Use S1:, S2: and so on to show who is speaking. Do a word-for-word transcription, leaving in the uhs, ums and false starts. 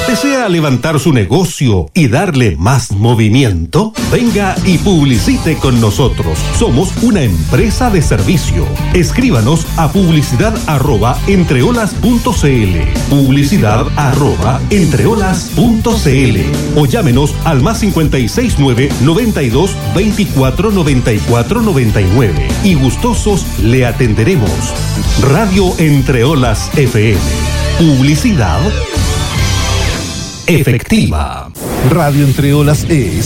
S1: ¿Desea levantar su negocio y darle más movimiento? Venga y publicite con nosotros. Somos una empresa de servicio. Escríbanos a publicidad arroba entreolas punto cl, publicidad arroba entreolas punto cl o llámenos al más cincuenta y seis nueve, noventa y dos, veinticuatro, noventa y cuatro, noventa y nueve y gustosos le atenderemos. Radio Entreolas F M. Publicidad efectiva.
S2: Radio Entreolas es